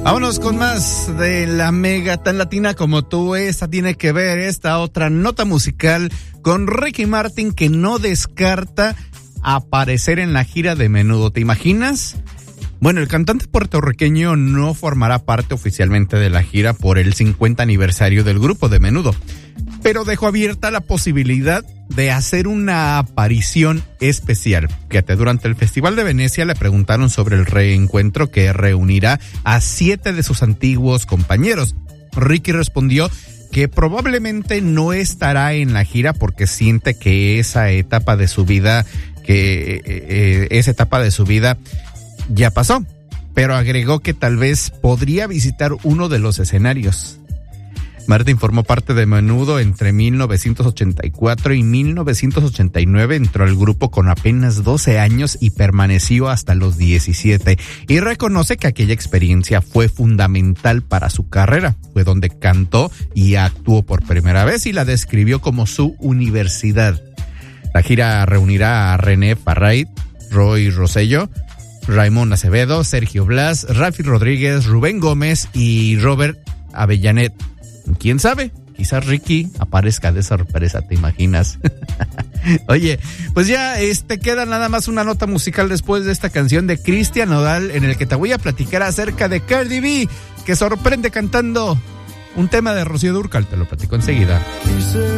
Vámonos con más de la mega tan latina como tú. Esta tiene que ver, esta otra nota musical con Ricky Martin, que no descarta aparecer en la gira de Menudo. ¿Te imaginas? Bueno, el cantante puertorriqueño no formará parte oficialmente de la gira por el 50 aniversario del grupo de Menudo, pero dejó abierta la posibilidad de hacer una aparición especial. Fíjate, durante el Festival de Venecia le preguntaron sobre el reencuentro que reunirá a 7 de sus antiguos compañeros. Ricky respondió que probablemente no estará en la gira porque siente que esa etapa de su vida ya pasó, pero agregó que tal vez podría visitar uno de los escenarios. Martin formó parte de Menudo entre 1984 y 1989, entró al grupo con apenas 12 años y permaneció hasta los 17, y reconoce que aquella experiencia fue fundamental para su carrera. Fue donde cantó y actuó por primera vez y la describió como su universidad. La gira reunirá a René Farrait, Roy Rosello, Raymond Acevedo, Sergio Blas, Rafi Rodríguez, Rubén Gómez y Robert Avellanet. ¿Quién sabe? Quizás Ricky aparezca de sorpresa, ¿te imaginas? Oye, pues ya queda nada más una nota musical después de esta canción de Cristian Nodal, en el que te voy a platicar acerca de Cardi B, que sorprende cantando un tema de Rocío Dúrcal. Te lo platico enseguida.